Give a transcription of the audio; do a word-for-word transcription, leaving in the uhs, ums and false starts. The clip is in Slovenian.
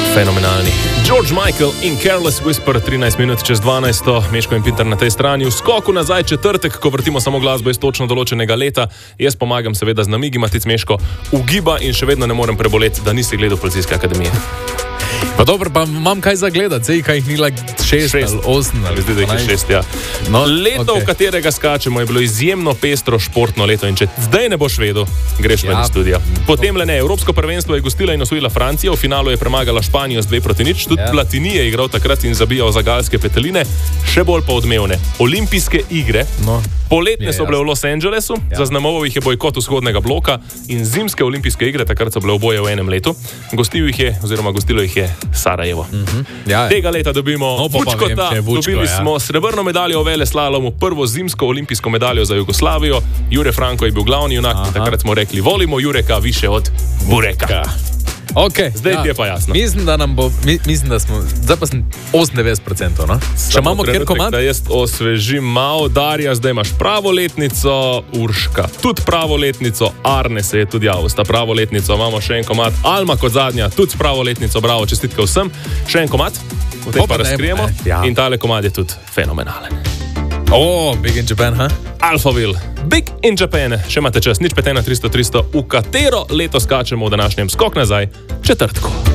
Fenomenalni. George Michael in Careless Whisper, trinajst minut čez dvanajsto, Meško in Pintar na tej strani. V skoku nazaj četrtek, ko vrtimo samo glasbo iz točno določenega leta. Jaz pomagam seveda z namigi, Matic Meško ugiba in še vedno ne morem preboleti, da nisi gledal Policijske akademije. Pa dobro, pa imam kaj za gledati, zdaj kaj jih ni like šest, šest ali osem ali zdi, da jih je šest, ja. No, leto, okay. v katerega skačemo, je bilo izjemno pestro športno leto in če zdaj ne boš vedel, greš ja. ven iz studija. Potem le ne, Evropsko prvenstvo je gostila in osvojila Francija, v finalu je premagala Španijo z dve proti nič, tudi ja. Platini je igral takrat in zabijal za galske peteline, še bolj pa odmevne. Olimpijske igre, no. Poletne so bile v Los Angelesu, ja. Zaznamoval jih je bojkot vzhodnega bloka in zimske olimpijske igre, takrat so bile oboje v enem letu. Gostil jih je, oziroma gostilo jih je Sarajevo. Mm-hmm. ja, Tega leta dobimo no, Vučkota, dobili ja. smo srebrno medaljo v veleslalomu, prvo zimsko olimpijsko medaljo za Jugoslavijo. Jure Franko je bil glavni junak, takrat smo rekli, volimo Jureka više od Bureka. Okay, zdaj ja. ti je pa jasno. Mislim, da nam bo, mi, mislim, da smo, zdaj pa sem osemdeset procentov, no? Če imamo kjer komad? Da jaz osvežim malo, Darja, zdaj imaš pravo letnico, Urška tudi pravo letnico, Arne se je tudi javil, sta pravo letnico, imamo še en komad, Alma kot zadnja, tudi pravo letnico, bravo, čestitke vsem, še en komad, v tej pa razkrijemo ja. in tale komad je tudi fenomenalen. Oh, Big in Japan, ha? Huh? Alphaville, Big in Japan, še imate čas, nič pet ena tristo tristo, v katero leto skačemo v današnjem skok nazaj četrtku.